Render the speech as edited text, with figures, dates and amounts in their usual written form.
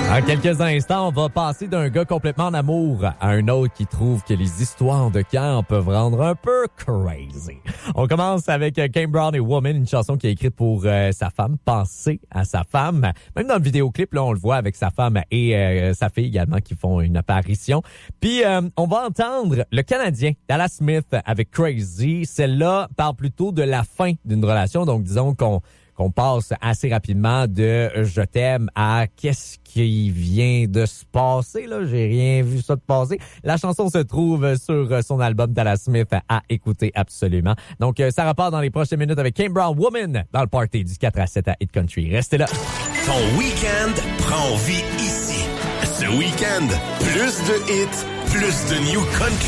En quelques instants, on va passer d'un gars complètement en amour à un autre qui trouve que les histoires de camp peuvent rendre un peu crazy. On commence avec Kane Brown et Woman, une chanson qui est écrite pour sa femme, penser à sa femme. Même dans le vidéoclip, là, on le voit avec sa femme et sa fille également qui font une apparition. Puis, on va entendre le Canadien Dallas Smith avec Crazy. Celle-là parle plutôt de la fin d'une relation, donc disons qu'on passe assez rapidement de « je t'aime » à « qu'est-ce qui vient de se passer ». Là, j'ai rien vu ça de passer. La chanson se trouve sur son album Dallas Smith à écouter absolument. Donc, ça repart dans les prochaines minutes avec Kane Brown, Woman, dans le party du 4 à 7 à Hit Country. Restez là. Ton week-end prend vie ici. Ce week-end, plus de hits, plus de New Country.